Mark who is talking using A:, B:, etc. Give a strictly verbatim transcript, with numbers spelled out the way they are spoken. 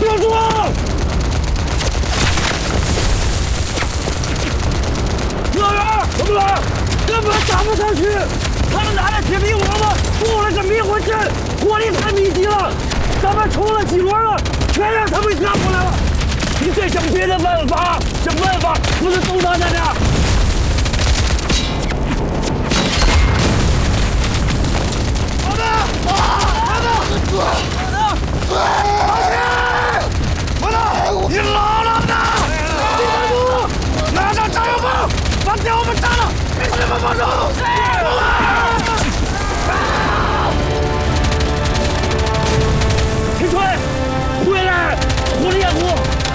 A: 盯住啊！乐园，怎么了？根本打不上去，他们拿着铁皮网子布了个迷魂阵，火力太密集了，咱们冲了几轮了，全让他们干过来了。你再想别的办法，想办法不是动他在这儿。 你老了呢！记住，拿着炸药包，把碉堡炸了，给师傅放手！